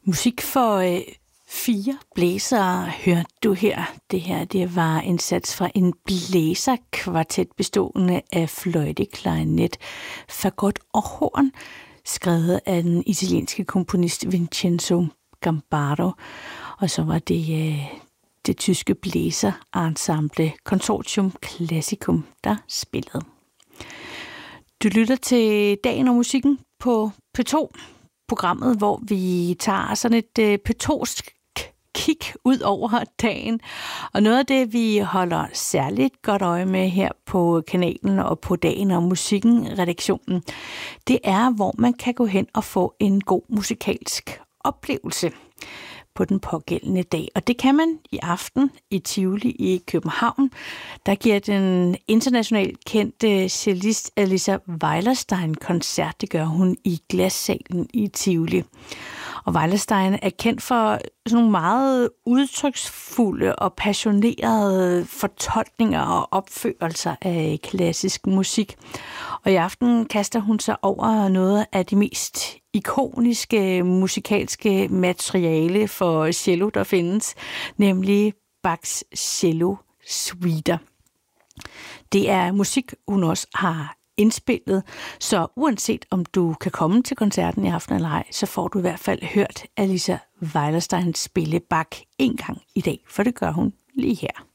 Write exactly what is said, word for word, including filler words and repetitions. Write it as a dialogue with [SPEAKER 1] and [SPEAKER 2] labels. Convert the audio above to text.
[SPEAKER 1] Musik for øh, fire blæsere hørte du her. Det her det var en sats fra en blæserkvartet bestående af fløjte, klarinet, fagot og horn, skrevet af den italienske komponist Vincenzo Gambaro. Og så var det øh, det tyske blæserensemble Consortium Classicum, der spillede. Du lytter til Dagen og Musikken på P to, programmet, hvor vi tager sådan et øh, P to'sk kig ud over dagen. Og noget af det, vi holder særligt godt øje med her på kanalen og på Dagen og Musikken-redaktionen, det er, hvor man kan gå hen og få en god musikalsk oplevelse på den pågældende dag. Og det kan man i aften i Tivoli i København. Der giver den internationalt kendte cellist Elisa Weilerstein koncert. Det gør hun i Glassalen i Tivoli. Og Weilerstein er kendt for sådan nogle meget udtryksfulde og passionerede fortolkninger og opførelser af klassisk musik. Og i aften kaster hun sig over noget af det mest ikoniske musikalske materiale for cello, der findes, nemlig Bachs cello-suiter. Det er musik, hun også har indspillet, så uanset om du kan komme til koncerten i aften eller ej, så får du i hvert fald hørt Elisa Weilerstein spille Bach en gang i dag, for det gør hun lige her.